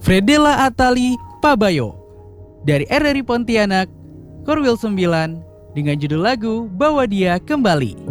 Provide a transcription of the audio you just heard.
Fredella Atali Pabayo dari RRI Pontianak, Korwil 9 dengan judul lagu Bawa Dia Kembali.